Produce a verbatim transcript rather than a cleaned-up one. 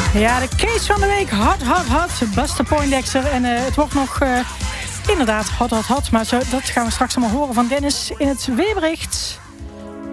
Ja, de case van de week. Hot, hot, hot. Buster Poindexter. En uh, het wordt nog uh, inderdaad hot, hot, hot. Maar zo, dat gaan we straks allemaal horen van Dennis in het weerbericht.